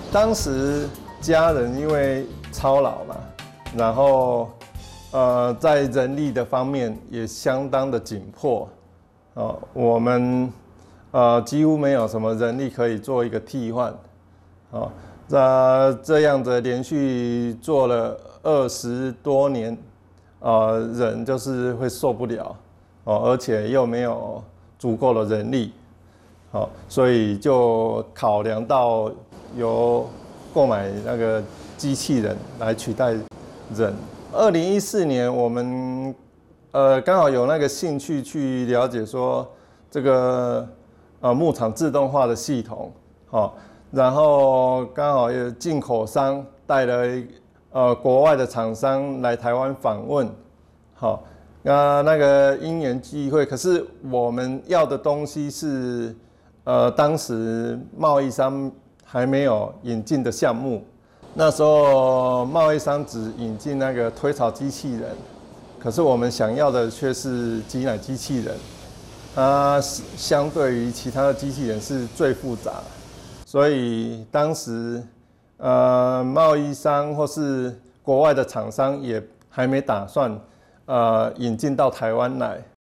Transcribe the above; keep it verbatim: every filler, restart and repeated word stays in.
当时家人因为操劳嘛，然后呃在人力的方面也相当的紧迫，哦，我们呃几乎没有什么人力可以做一个替换，哦，那这样子连续做了二十多年，呃，人就是会受不了，哦，而且又没有足够的人力。好，所以就考量到由购买那个机器人来取代人。二零一四年，我们呃刚好有那个兴趣去了解说这个呃牧场自动化的系统，好，然后刚好有进口商带了呃国外的厂商来台湾访问，好，那那个因缘际会，可是我们要的东西是。呃，当时贸易商还没有引进的项目，那时候贸易商只引进那个推槽机器人，可是我们想要的却是挤奶机器人，它相对于其他的机器人是最复杂，所以当时呃贸易商或是国外的厂商也还没打算呃引进到台湾来。